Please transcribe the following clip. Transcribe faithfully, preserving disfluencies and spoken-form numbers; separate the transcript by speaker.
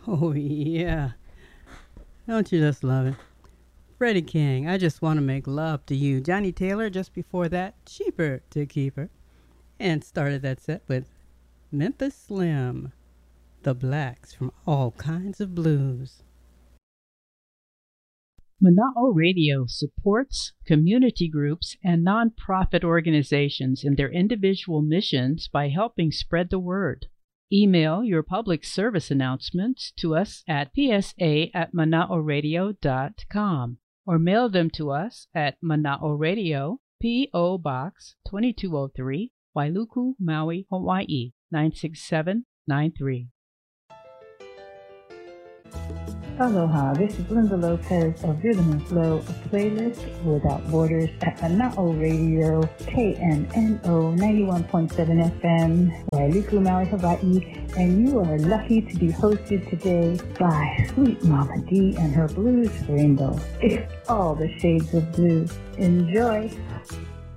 Speaker 1: Oh, yeah. Don't you just love it? Freddie King, I just want to make love to you. Johnny Taylor, just before that, Cheaper to Keep Her. And started that set with Memphis Slim, The Blacks from All Kinds of Blues.
Speaker 2: Mana'o Radio supports community groups and nonprofit organizations in their individual missions by helping spread the word. Email your public service announcements to us at p s a at mana'o radio dot com or mail them to us at Mana'o Radio, P O. Box twenty-two oh three, Wailuku, Maui, Hawaii nine six seven nine three.
Speaker 3: Aloha, this is Linda Lopez of Rhythm and Flow, a playlist without borders at Mana'o Radio, K N N O ninety-one point seven F M, Wailuku, Maui, Hawaii, and you are lucky to be hosted today by Sweet Mama D and her Blues Rainbow. It's all the shades of blue. Enjoy!